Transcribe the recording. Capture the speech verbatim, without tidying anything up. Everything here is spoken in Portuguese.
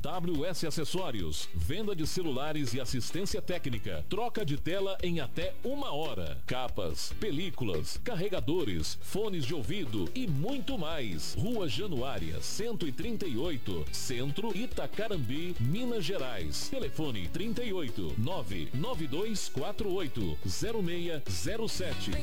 W S Acessórios, venda de celulares e assistência técnica, troca de tela em até uma hora, capas, películas, carregadores, fones de ouvido e muito mais. Rua Januária, cento e trinta e oito, Centro, Itacarambi, Minas Gerais. Telefone trinta e oito, nove nove dois quatro oito, zero seis zero sete.